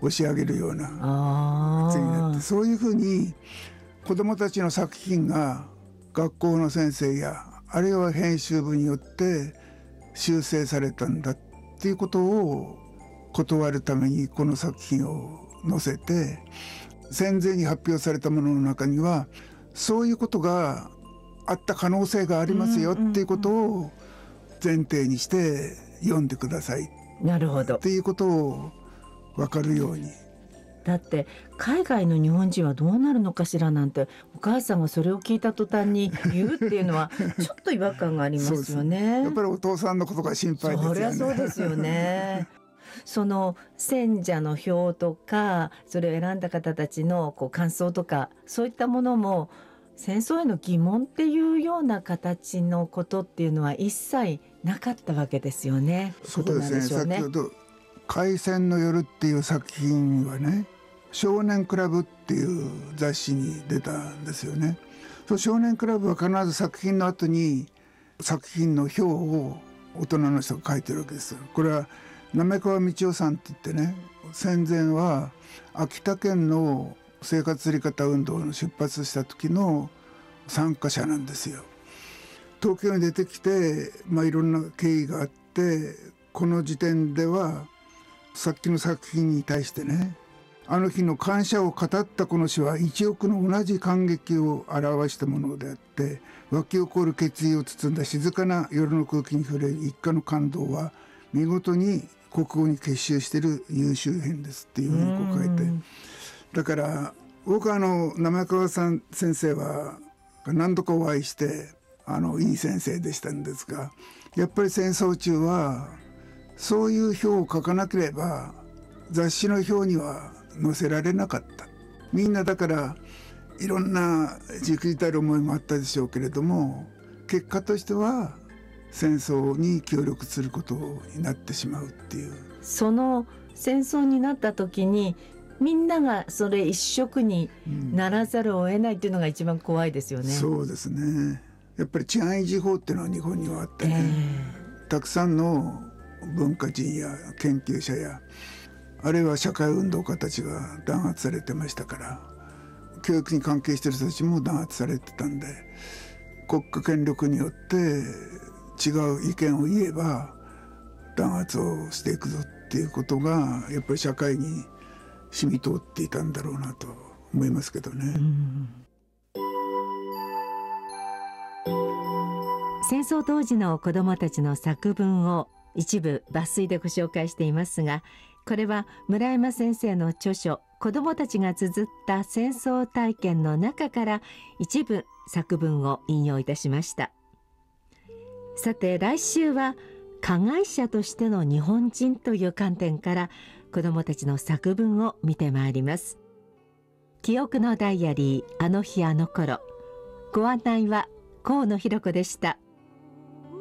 押し上げるような図になって、そういうふうに子どもたちの作品が学校の先生やあるいは編集部によって修正されたんだっていうことを断るためにこの作品を載せて、戦前に発表されたものの中にはそういうことがあった可能性がありますよっていうことを前提にして読んでくださいっていうことを分かるように。 だって海外の日本人はどうなるのかしらなんてお母さんがそれを聞いた途端に言うっていうのはちょっと違和感がありますよね。 やっぱりお父さんのことが心配ですよね。 そりゃそうですよね。その選者の票とかそれを選んだ方たちの感想とかそういったものも戦争への疑問っていうような形のことっていうのは一切なかったわけですよね。 そうですね。先ほど開戦の夜っていう作品はね、少年クラブっていう雑誌に出たんですよね。そう、少年クラブは必ず作品の後に作品の評を大人の人が書いてるわけですよ。これは滑川道夫さんって言ってね、戦前は秋田県の生活釣り方運動の出発した時の参加者なんですよ。東京に出てきて、いろんな経緯があって、この時点ではさっきの作品に対してね、あの日の感謝を語ったこの詩は一億の同じ感激を表したものであって、湧き起こる決意を包んだ静かな夜の空気に触れる一家の感動は見事に国語に結集している優秀編ですっていうふうに書いて、だから僕は滑川さん先生は何度かお会いしていい先生でしたんですが、やっぱり戦争中はそういう表を書かなければ雑誌の表には載せられなかった。みんなだからいろんなじくじたる思いもあったでしょうけれども、結果としては戦争に協力することになってしまうっていう。 その戦争になった時にみんながそれ一色にならざるを得ないっていうのが一番怖いですよね。 そうですね。やっぱり治安維持法っていうのは日本にはあってね、たくさんの文化人や研究者やあるいは社会運動家たちが弾圧されてましたから、教育に関係している人たちも弾圧されてたんで、国家権力によって違う意見を言えば弾圧をしていくぞっていうことがやっぱり社会に染み通っていたんだろうなと思いますけどね。 戦争当時の子どもたちの作文を一部抜粋でご紹介していますが、これは村山先生の著書子どもたちが綴った戦争体験の中から一部作文を引用いたしました。さて来週は加害者としての日本人という観点から子どもたちの作文を見てまいります。記憶のダイアリー、あの日あの頃。ご案内は河野弘子でした。